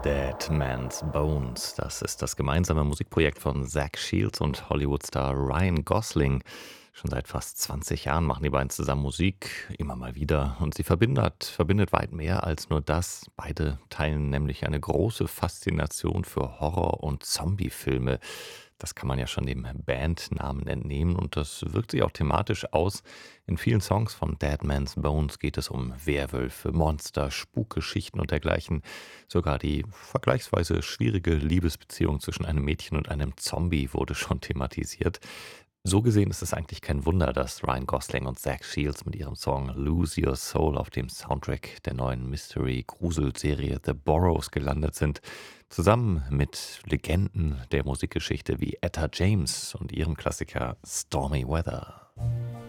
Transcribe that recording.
Dead Man's Bones. Das ist das gemeinsame Musikprojekt von Zach Shields und Hollywood-Star Ryan Gosling. Schon seit fast 20 Jahren machen die beiden zusammen Musik, immer mal wieder. Und sie verbindet weit mehr als nur das. Beide teilen nämlich eine große Faszination für Horror- und Zombie-Filme. Das kann man ja schon dem Bandnamen entnehmen und das wirkt sich auch thematisch aus. In vielen Songs von Dead Man's Bones geht es um Werwölfe, Monster, Spukgeschichten und dergleichen. Sogar die vergleichsweise schwierige Liebesbeziehung zwischen einem Mädchen und einem Zombie wurde schon thematisiert. So gesehen ist es eigentlich kein Wunder, dass Ryan Gosling und Zach Shields mit ihrem Song Lose Your Soul auf dem Soundtrack der neuen Mystery-Gruselserie The Burrows gelandet sind. Zusammen mit Legenden der Musikgeschichte wie Etta James und ihrem Klassiker Stormy Weather.